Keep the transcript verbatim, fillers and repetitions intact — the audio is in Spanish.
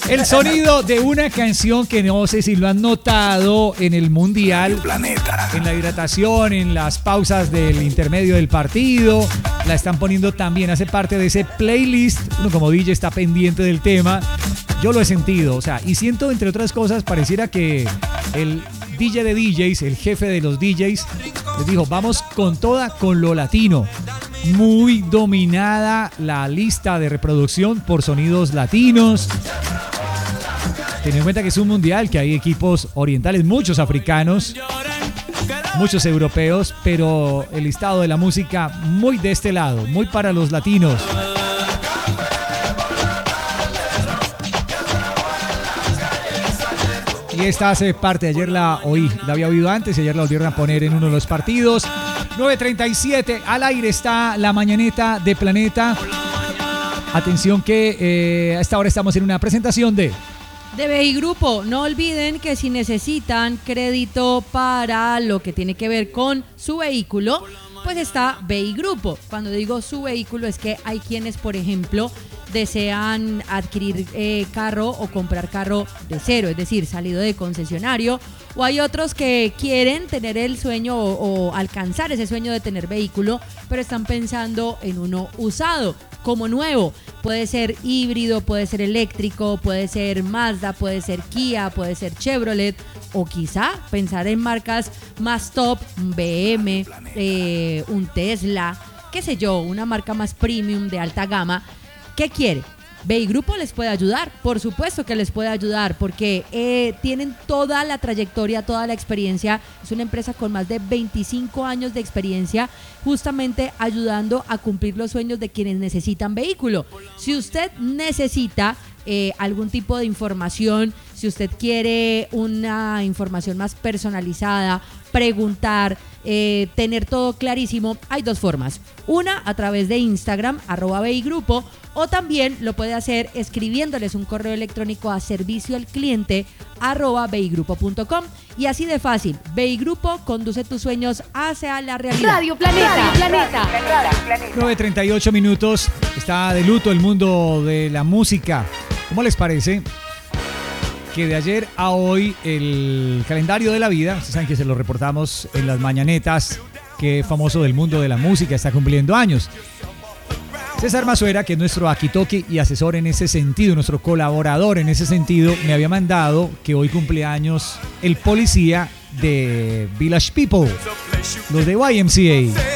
El sonido de una canción que no sé si lo han notado en el Mundial. Planeta. En la hidratación, en las pausas del intermedio del partido. La están poniendo también, hace parte de ese playlist. Uno como D J está pendiente del tema. Yo lo he sentido, o sea, y siento, entre otras cosas, pareciera que el D J de D Js, el jefe de los D Js, les dijo, vamos con toda, con lo latino. Muy dominada la lista de reproducción por sonidos latinos. Teniendo en cuenta que es un mundial, que hay equipos orientales, muchos africanos, muchos europeos, pero el listado de la música muy de este lado, muy para los latinos. Y esta hace parte, ayer la oí, la había oído antes y ayer la volvieron a poner en uno de los partidos. nueve treinta y siete, al aire está la mañaneta de Planeta. Atención que eh, a esta hora estamos en una presentación de... De Beigrupo. No olviden que si necesitan crédito para lo que tiene que ver con su vehículo, pues está Beigrupo. Cuando digo su vehículo es que hay quienes, por ejemplo, desean adquirir eh, carro o comprar carro de cero, es decir, salido de concesionario, o hay otros que quieren tener el sueño o, o alcanzar ese sueño de tener vehículo, pero están pensando en uno usado, como nuevo. Puede ser híbrido, puede ser eléctrico, puede ser Mazda, puede ser Kia, puede ser Chevrolet, o quizá pensar en marcas más top, un B M, eh, un Tesla, qué sé yo, una marca más premium de alta gama. ¿Qué quiere? Beigrupo les puede ayudar, por supuesto que les puede ayudar, porque eh, tienen toda la trayectoria, toda la experiencia. Es una empresa con más de veinticinco años de experiencia, justamente ayudando a cumplir los sueños de quienes necesitan vehículo. Si usted necesita eh, algún tipo de información, si usted quiere una información más personalizada, preguntar, eh, tener todo clarísimo, hay dos formas. Una, a través de Instagram, arroba Beigrupo, o también lo puede hacer escribiéndoles un correo electrónico a servicio al cliente arroba beigrupo punto com. Y así de fácil, Beigrupo conduce tus sueños hacia la realidad. Radio Planeta. Radio Planeta. nueve treinta y ocho minutos, está de luto el mundo de la música. ¿Cómo les parece que de ayer a hoy el calendario de la vida, ustedes saben que se lo reportamos en las mañanetas, que famoso del mundo de la música, está cumpliendo años? César Mazuera, que es nuestro akitoki y asesor en ese sentido, nuestro colaborador en ese sentido, me había mandado que hoy cumpleaños el policía de Village People, los de Y M C A.